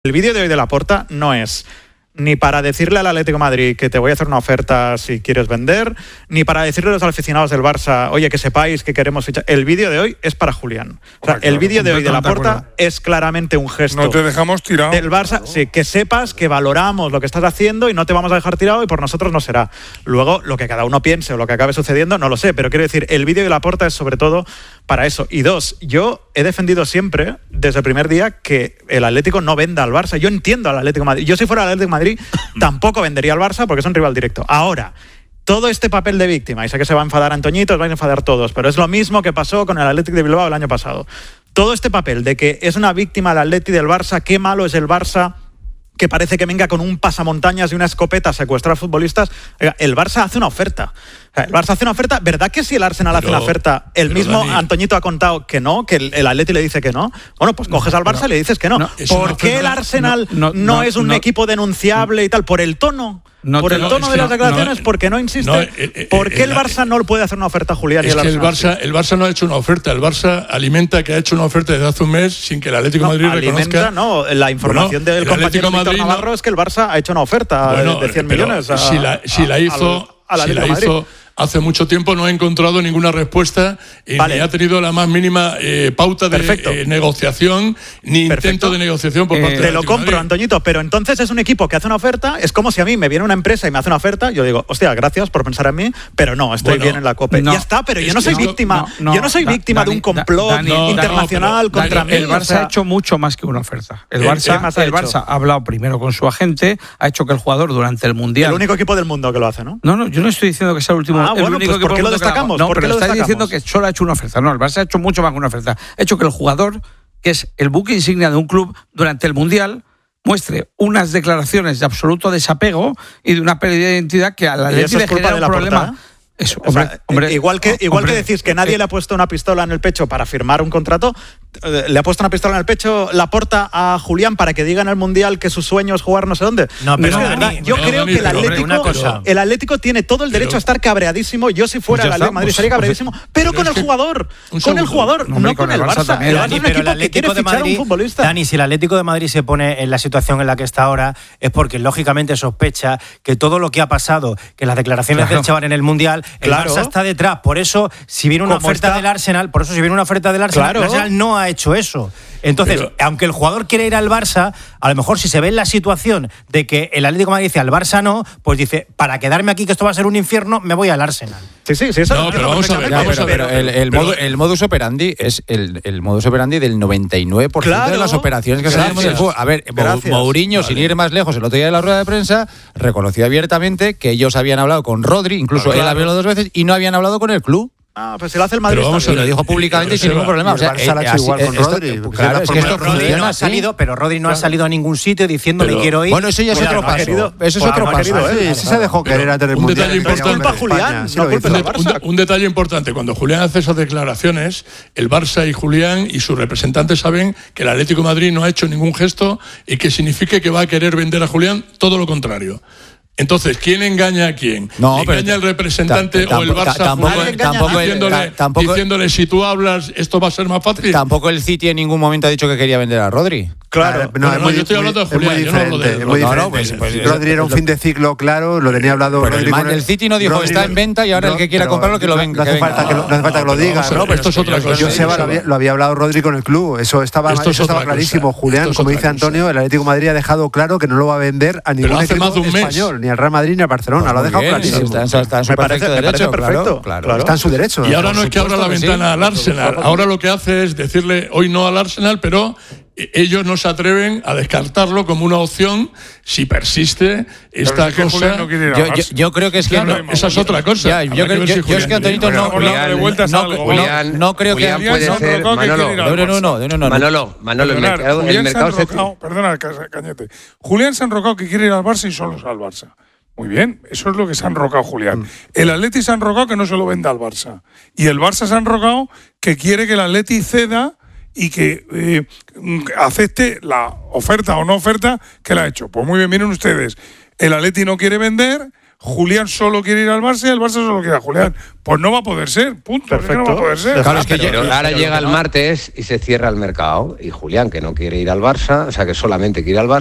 El vídeo de hoy de Laporta no es ni para decirle al Atlético de Madrid que te voy a hacer una oferta si quieres vender, ni para decirle a los aficionados del Barça, oye, que sepáis que queremos fichar. El vídeo de hoy es para Julián. O sea, el vídeo de hoy de Laporta es claramente un gesto. No te dejamos tirado. Del Barça, sí, que sepas que valoramos lo que estás haciendo y no te vamos a dejar tirado y por nosotros no será. Luego, lo que cada uno piense o lo que acabe sucediendo, no lo sé, pero quiero decir, el vídeo de Laporta es sobre todo para eso. Y dos, yo he defendido siempre, desde el primer día, que el Atlético no venda al Barça. Yo entiendo al Atlético de Madrid. Yo si fuera el Atlético de Madrid tampoco vendería al Barça porque es un rival directo. Ahora, todo este papel de víctima, y sé que se va a enfadar Antoñito, os vais a enfadar todos, pero es lo mismo que pasó con el Atlético de Bilbao el año pasado. Todo este papel de que es una víctima el Atlético del Barça, qué malo es el Barça, que parece que venga con un pasamontañas y una escopeta a secuestrar futbolistas. El Barça hace una oferta. El Barça hace una oferta. ¿Verdad que si el Arsenal hace una oferta, el mismo Dani, Antoñito ha contado que no, que el Atleti le dice que no? Bueno, pues coges al Barça y le dices que no. ¿Por qué el Arsenal no es un equipo denunciable y tal? ¿Por el tono? Por el tono de las declaraciones, porque no insiste. ¿Por qué el Barça no le puede hacer una oferta a Julián? Es que el Barça no ha hecho una oferta. El Barça alimenta que ha hecho una oferta desde hace un mes sin que el Atlético de Madrid reconozca. No, la información del compañero Víctor Navarro es que el Barça ha hecho una oferta de 100 millones. Si la hizo hace mucho tiempo, no ha encontrado ninguna respuesta ni ha tenido la más mínima pauta de negociación ni intento de negociación por parte de te lo compro, Antoñito, pero entonces es un equipo que hace una oferta. Es como si a mí me viene una empresa y me hace una oferta, yo digo, hostia, gracias por pensar en mí, pero no, estoy bien en la COPE. Ya está, pero yo no soy víctima. Yo no soy víctima de un complot internacional contra mí. El Barça ha hecho mucho más que una oferta. El Barça ha hablado primero con su agente, ha hecho que el jugador durante el Mundial... El único equipo del mundo que lo hace, ¿no? No, yo no estoy diciendo que sea el último. Bueno, pues ¿por qué lo destacamos? No, pero estáis diciendo que solo ha hecho una oferta. No, el Barça ha hecho mucho más que una oferta. Ha hecho que el jugador, que es el buque insignia de un club durante el Mundial, muestre unas declaraciones de absoluto desapego y de una pérdida de identidad que a la Atleti le genera un problema. Eso, hombre, igual que decís que nadie le ha puesto una pistola en el pecho para firmar un contrato, le ha puesto una pistola en el pecho Laporta a Julián para que diga en el Mundial que su sueño es jugar no sé dónde. No, pero es verdad. Yo creo que el Atlético tiene todo el derecho a estar cabreadísimo. Yo si fuera el Atlético de Madrid estaría cabreadísimo, pero con el jugador, no con el Barça. Dani, pero el Atlético de Madrid, Dani, si el Atlético de Madrid se pone en la situación en la que está ahora, es porque lógicamente sospecha que todo lo que ha pasado, que las declaraciones del chaval en el Mundial, el Barça está detrás. Por eso, si viene una oferta del Arsenal, el Arsenal no ha hecho eso. Entonces, aunque el jugador quiere ir al Barça, a lo mejor si se ve en la situación de que el Atlético de Madrid dice al Barça no, pues dice, para quedarme aquí que esto va a ser un infierno, me voy al Arsenal. Sí, eso no, pero vamos a ver. El modus operandi es el modus operandi del 99% de las operaciones que se hacen del fútbol. A ver, Mourinho, sin ir más lejos, el otro día de la rueda de prensa, reconoció abiertamente que ellos habían hablado con Rodri, incluso él había hablado 2 veces, y no habían hablado con el club. Pues si lo hace el Madrid, lo dijo públicamente sin ningún problema. O sea, Barça lo ha hecho igual con Rodri. Claro, es que esto funciona así. Pero Rodri no ha salido a ningún sitio diciendo me quiero ir. Bueno, eso ya es otro paso. Eso es otro paso. Sí, se dejó querer antes del Mundial. Un detalle importante. Cuando Julián hace esas declaraciones, el Barça y Julián y sus representantes saben que el Atlético de Madrid no ha hecho ningún gesto y que signifique que va a querer vender a Julián, todo lo contrario. Entonces, ¿quién engaña a quién? ¿Engaña el representante o el Barça diciéndole si tú hablas esto va a ser más fácil? Tampoco el City en ningún momento ha dicho que quería vender a Rodri. Claro, yo estoy hablando de Julián, yo no hablo de Rodri. Rodri era un fin de ciclo claro, lo tenía hablado Rodri. El City no dijo está en venta y ahora el que quiera comprarlo que lo venga. No hace falta que lo diga. No, pero esto es otra cosa. Joseba lo había hablado Rodri con el club, eso estaba clarísimo. Julián, como dice Antonio, el Atlético de Madrid ha dejado claro que no lo va a vender a ningún equipo español, ni al Real Madrid ni al Barcelona, lo ha dejado clarísimo. Está en su perfecto derecho, claro. Está en su derecho. Y ahora no es que abra la ventana al Arsenal, ahora lo que hace es decirle hoy no al Arsenal, pero ellos no se atreven a descartarlo como una opción si persiste esta cosa. Yo creo que es que esa es otra cosa. Yo es que Antonito no creo que puede ser Manolo, el mercado se... Perdona, Cañete. Julián se ha enrocado que quiere ir al Barça y solo al Barça. Muy bien, eso es lo que se ha enrocado Julián. El Atleti se ha enrocado que no se lo venda al Barça. Y el Barça se ha enrocado que quiere que el Atleti ceda y que acepte la oferta o no oferta que le ha hecho. Pues muy bien, miren ustedes, el Atleti no quiere vender, Julián solo quiere ir al Barça y el Barça solo quiere a Julián. Pues no va a poder ser, punto. Perfecto. No va a poder ser. Claro, pero ahora llega el martes y se cierra el mercado. Y Julián, que no quiere ir al Barça, o sea, que solamente quiere ir al Barça,